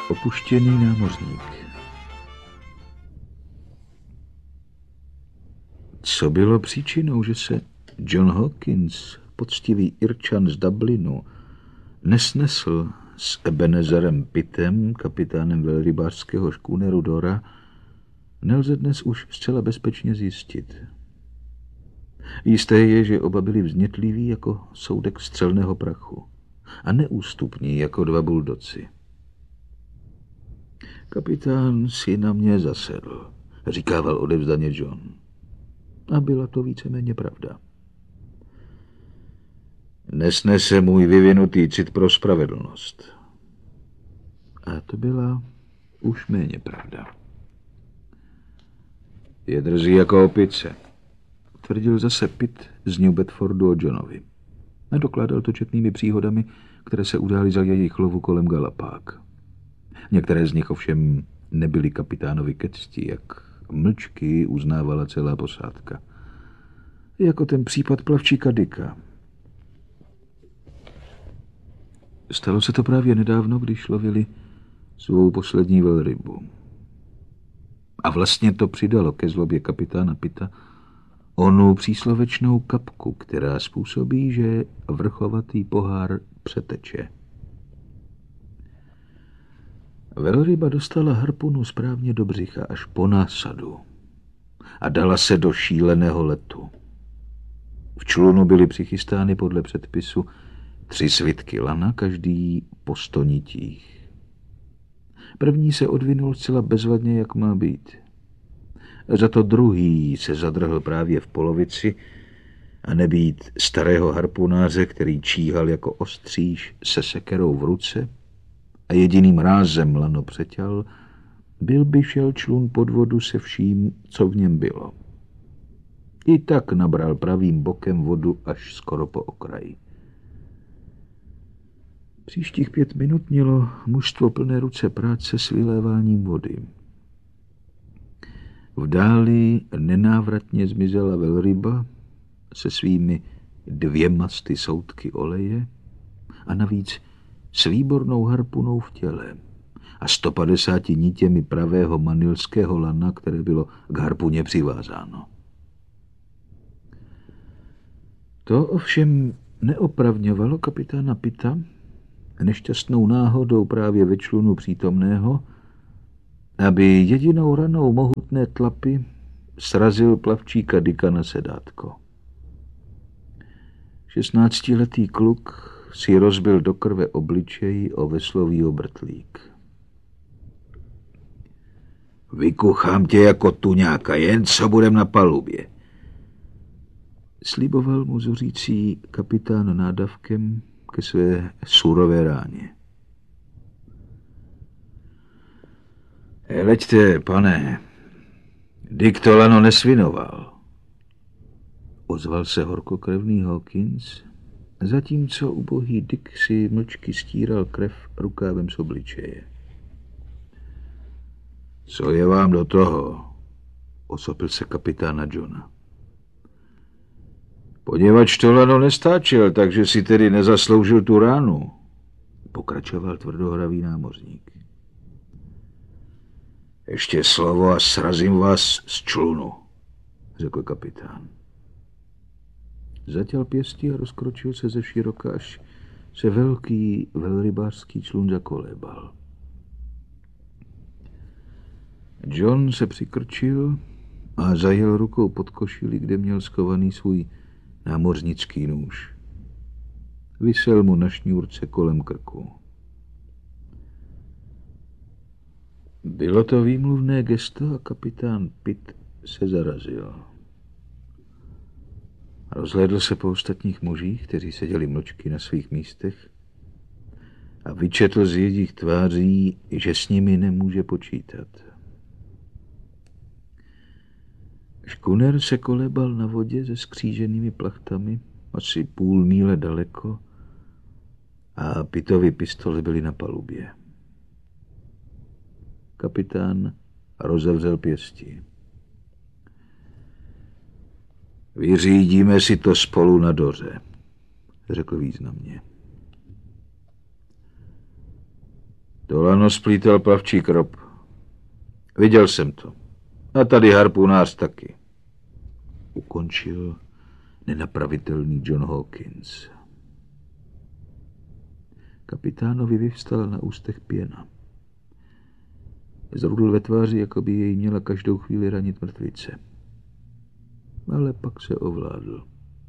Opuštěný námořník. Co bylo příčinou, že se John Hawkins, poctivý Irčan z Dublinu, nesnesl s Ebenezerem Pittem, kapitánem velrybářského škůneru Dora, nelze dnes už zcela bezpečně zjistit. Jisté je, že oba byli vznětliví jako soudek střelného prachu a neústupní jako dva buldoci. Kapitán si na mě zasedl, říkával odevzdaně John. A byla to víceméně pravda. Nesnese můj vyvinutý cit pro spravedlnost. A to byla už méně pravda. Je drzý jako opice, tvrdil zase Pitt z New Bedfordu o Johnovi. A dokládal to četnými příhodami, které se udály za jejich lovu kolem Galapág. Některé z nich ovšem nebyly kapitánovi ke cti, jak mlčky uznávala celá posádka. Jako ten případ plavčíka Dicka. Stalo se to právě nedávno, když lovili svou poslední velrybu. A vlastně to přidalo ke zlobě kapitána Pitta onu příslovečnou kapku, která způsobí, že vrchovatý pohár přeteče. Velryba dostala harpunu správně do břicha až po násadu a dala se do šíleného letu. V člunu byly přichystány podle předpisu 3 svitky lana, každý po 100 nitích. První se odvinul zcela bezvadně, jak má být. Za to druhý se zadrhl právě v polovici a nebýt starého harpunáře, který číhal jako ostříž se sekerou v ruce a jediným rázem lano přeťal, byl by šel člun pod vodu se vším, co v něm bylo. I tak nabral pravým bokem vodu až skoro po okraji. Příštích 5 minut mělo mužstvo plné ruce práce s vyléváním vody. V dáli nenávratně zmizela velryba se svými 2 soudky oleje a navíc s výbornou harpunou v těle a 150 nitěmi pravého manilského lana, které bylo k harpuně přivázáno. To ovšem neopravňovalo kapitána Pitta, nešťastnou náhodou právě ve člunu přítomného, aby jedinou ranou mohutné tlapy srazil plavčíka Dicka na sedátko. 16letý kluk si rozbil do krve obličej o veslový obrtlík. Vykuchám tě jako tuňáka, jen co budem na palubě, sliboval mu zuřící kapitán nádavkem ke své surové ráně. Leďte, pane, Dick to lano nesvinoval, ozval se horkokrevný Hawkins, zatímco ubohý Dick si mlčky stíral krev rukávem z obličeje. Co je vám do toho? Osopil se kapitána Johna. Poněvadž to lano nestáčel, takže si tedy nezasloužil tu ránu, pokračoval tvrdohravý námořník. Ještě slovo a srazím vás z člunu, řekl kapitán. Zatěl pěstí a rozkročil se ze široka, až se velký velrybářský člun zakolébal. John se přikrčil a zajel rukou pod košili, kde měl schovaný svůj námořnický nůž. Visel mu na šňůrce kolem krku. Bylo to výmluvné gesto a kapitán Pitt se zarazil. Rozhlédl se po ostatních mužích, kteří seděli mlčky na svých místech, a vyčetl z jejich tváří, že s nimi nemůže počítat. Škuner se kolebal na vodě se skříženými plachtami asi půl míle daleko a Pittovy pistole byly na palubě. Kapitán rozevřel pěstí. Vyřídíme si to spolu na Doře, řekl významně. To lano splítal plavčí krop. Viděl jsem to. A tady harpunář taky. Ukončil nenapravitelný John Hawkins. Kapitánovi vyvstala na ústech pěna. Zrudl ve tváři, jako by jej měla každou chvíli ranit mrtvice. Ale pak se ovládl.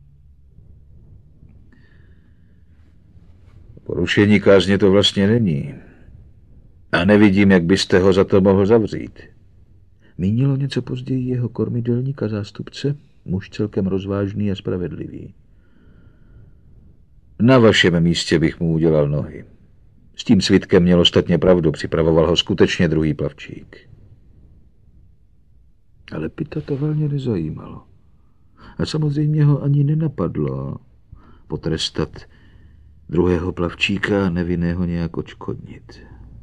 Porušení kázně to vlastně není. A nevidím, jak byste ho za to mohl zavřít. Mínilo něco později jeho kormidelník a zástupce, muž celkem rozvážný a spravedlivý. Na vašem místě bych mu udělal nohy. S tím svědkem měl ostatně pravdu, připravoval ho skutečně druhý plavčík. Ale Pitta to velmi nezajímalo. A samozřejmě ho ani nenapadlo potrestat druhého plavčíka a nevinného nějak odškodnit.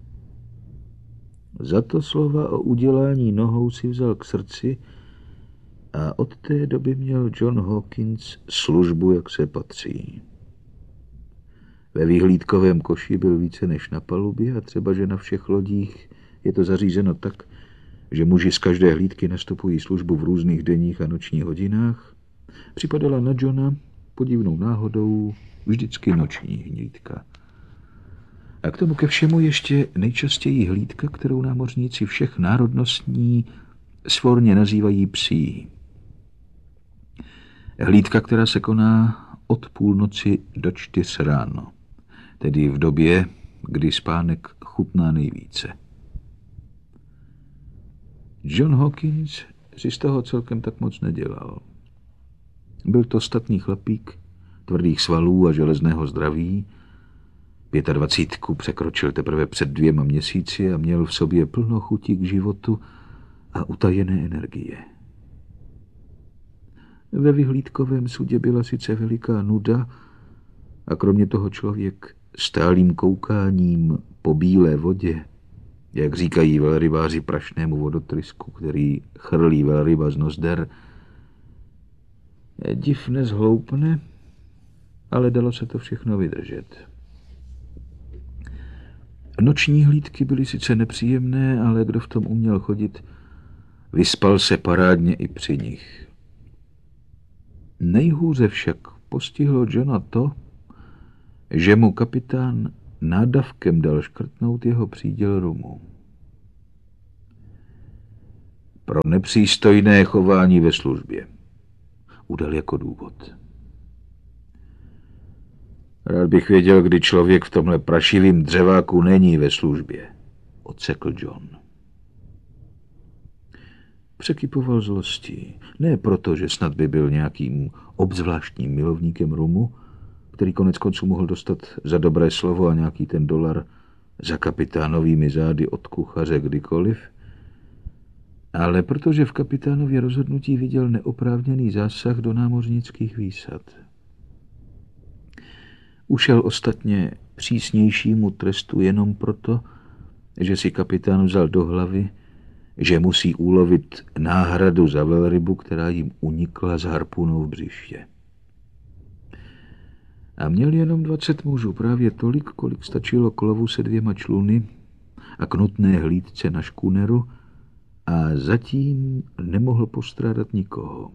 Za to slova o udělání nohou si vzal k srdci a od té doby měl John Hawkins službu, jak se patří. Ve vyhlídkovém koši byl více než na palubě a třeba, že na všech lodích je to zařízeno tak, že muži z každé hlídky nastupují službu v různých denních a nočních hodinách, připadala na Johna podivnou náhodou vždycky noční hlídka. A k tomu ke všemu ještě nejčastěji hlídka, kterou námořníci všech národností svorně nazývají psí. Hlídka, která se koná od půlnoci do 4 ráno, tedy v době, kdy spánek chutná nejvíce. John Hawkins si z toho celkem tak moc nedělal. Byl to statný chlapík, tvrdých svalů a železného zdraví. 25 překročil teprve před 2 měsíci a měl v sobě plno chutí k životu a utajené energie. Ve vyhlídkovém sudě byla sice veliká nuda a kromě toho člověk stálým koukáním po bílé vodě, jak říkají velrybáři prašnému vodotrysku, který chrlí velryba z nozder, div nezhloupne, ale dalo se to všechno vydržet. Noční hlídky byly sice nepříjemné, ale kdo v tom uměl chodit, vyspal se parádně i při nich. Nejhůře však postihlo Johna to, že mu kapitán nádavkem dal škrtnout jeho příděl rumu. Pro nepřístojné chování ve službě. Udal jako důvod. Rád bych věděl, kdy člověk v tomhle prašivým dřeváku není ve službě, odsekl John. Překypoval zlostí. Ne proto, že snad by byl nějakým obzvláštním milovníkem rumu, který konec konců mohl dostat za dobré slovo a nějaký ten $, za kapitánovými zády od kuchaře kdykoliv, ale protože v kapitánově rozhodnutí viděl neoprávněný zásah do námořnických výsad. Ušel ostatně přísnějšímu trestu jenom proto, že si kapitán vzal do hlavy, že musí ulovit náhradu za velrybu, která jim unikla z harpunou v břiště. A měl jenom 20 mužů, právě tolik, kolik stačilo k lovu se 2 čluny a k nutné hlídce na škuneru, a zatím nemohl postrádat nikoho.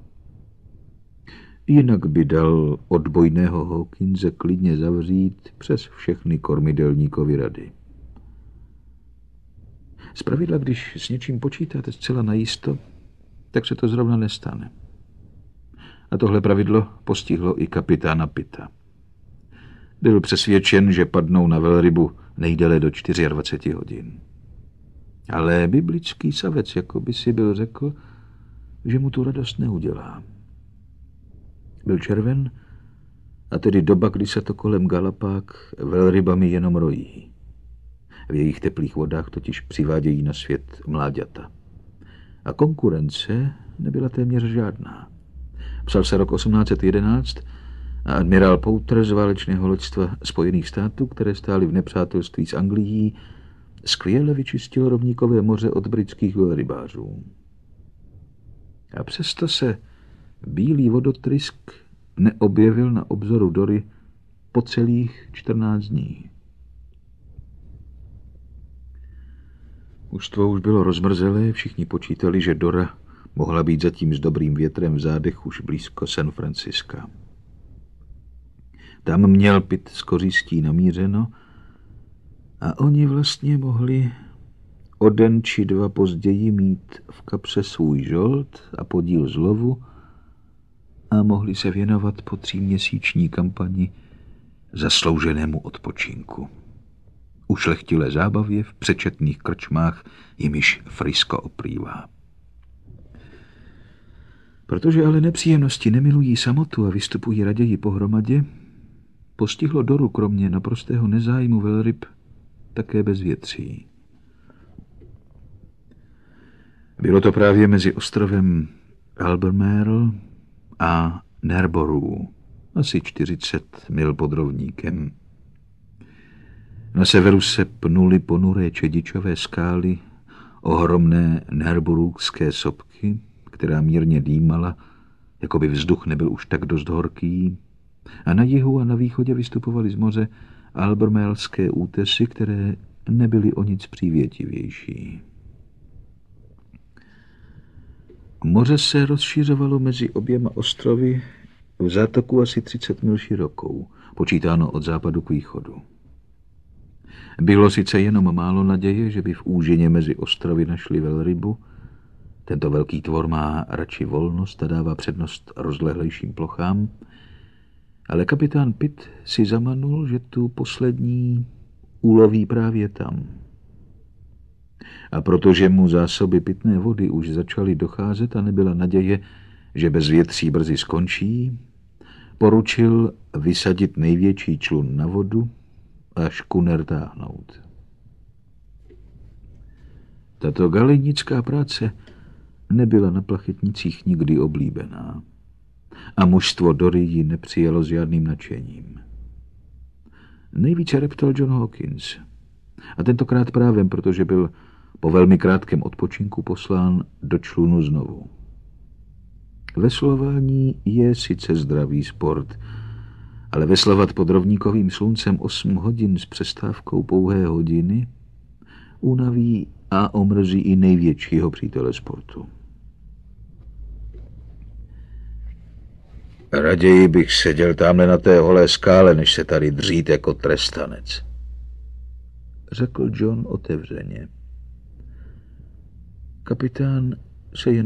Jinak by dal odbojného Hawkinse klidně zavřít přes všechny kormidelníkovy rady. Zpravidla, když s něčím počítáte zcela najisto, tak se to zrovna nestane. A tohle pravidlo postihlo i kapitána Pitta. Byl přesvědčen, že padnou na velrybu nejdéle do 24 hodin. Ale biblický savec jako by si byl řekl, že mu tu radost neudělá. Byl červen, a tedy doba, kdy se to kolem Galapág velrybami jenom rojí. V jejich teplých vodách totiž přivádějí na svět mláďata. A konkurence nebyla téměř žádná. Psal se rok 1811 a admirál Pouter z válečného loďstva Spojených států, které stály v nepřátelství s Anglií, skvěle vyčistil rovníkové moře od britských velrybářů. A přesto se bílý vodotrysk neobjevil na obzoru Dory po celých 14 dní. Mužstvo už bylo rozmrzelé, všichni počítali, že Dora mohla být zatím s dobrým větrem v zádech už blízko San Franciska. Tam měl Pitt s kořistí namířeno a oni vlastně mohli o den či dva později mít v kapse svůj žolt a podíl z lovu a mohli se věnovat po 3měsíční kampani zaslouženému odpočinku. Ušlechtilé zábavě v přečetných krčmách, jimiž Frisko oplývá. Protože ale nepříjemnosti nemilují samotu a vystupují raději pohromadě, postihlo Doru kromě naprostého nezájmu velryb také bezvětří. Bylo to právě mezi ostrovem Albemarle a Narborough, asi 40 mil pod rovníkem. Na severu se pnuly ponuré čedičové skály, ohromné narboroughské sopky, která mírně dýmala, jako by vzduch nebyl už tak dost horký, a na jihu a na východě vystupovaly z moře albermarleské útesy, které nebyly o nic přívětivější. Moře se rozšiřovalo mezi oběma ostrovy v zátoku asi 30 mil širokou, počítáno od západu k východu. Bylo sice jenom málo naděje, že by v úžině mezi ostrovy našli velrybu. Tento velký tvor má radši volnost a dává přednost rozlehlejším plochám, ale kapitán Pitt si zamanul, že tu poslední uloví právě tam. A protože mu zásoby pitné vody už začaly docházet a nebyla naděje, že bezvětří brzy skončí, poručil vysadit největší člun na vodu a škuner táhnout. Tato galenická práce nebyla na plachetnicích nikdy oblíbená a mužstvo Dory ji nepřijalo s žádným nadšením. Nejvíce reptal John Hawkins a tentokrát právem, protože byl po velmi krátkém odpočinku poslán do člunu znovu. Veslování je sice zdravý sport, ale veslovat pod rovníkovým sluncem 8 hodin s přestávkou pouhé hodiny unaví a omrzí i největšího přítele sportu. Raději bych seděl tamhle na té holé skále, než se tady dřít jako trestanec, řekl John otevřeně. Kapitán se jen